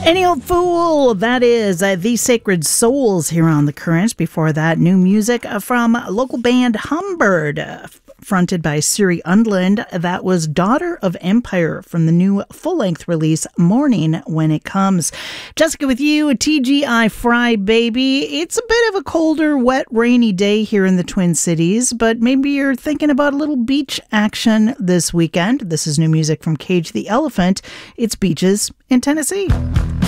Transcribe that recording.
Any Old Fool, that is The Sacred Souls here on The Current. Before that, new music from local band Humbird, fronted by Siri Undland. That was Daughter of Empire from the new full-length release Morning When It Comes. Jessica with you, a TGI Fry baby. It's a bit of a colder, wet, rainy day here in the Twin Cities, but maybe you're thinking about a little beach action this weekend. This is new music from Cage the Elephant. It's Beaches in Tennessee.